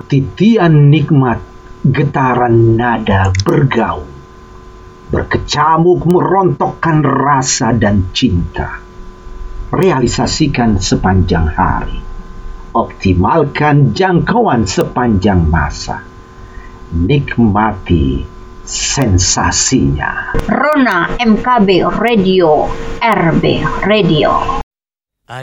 Titian nikmat, getaran nada bergaung, berkecamuk merontokkan rasa dan cinta. Realisasikan sepanjang hari, optimalkan jangkauan sepanjang masa, nikmati sensasinya. Rona MKB Radio, RB Radio.